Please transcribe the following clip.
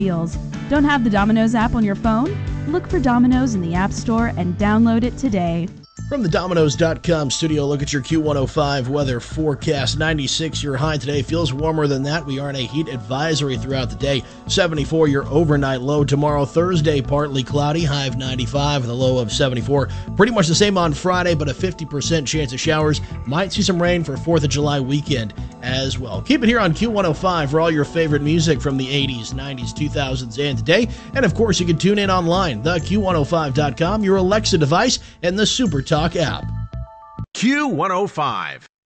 Deals. Don't have the Domino's app on your phone? Look for Domino's in the App Store and download it today. From the Domino's.com studio, look at your Q105 weather forecast. 96 your high today. Feels warmer than that. We are in a heat advisory throughout the day. 74 your overnight low. Tomorrow, Thursday, partly cloudy. High of 95 and a low of 74. Pretty much the same on Friday, but a 50% chance of showers. Might see some rain for 4th of July weekend as well. Keep it here on Q105 for all your favorite music from the 80s, 90s, 2000s, and today. And of course, you can tune in online, theq105.com, your Alexa device, and the Super Talk app. Q105.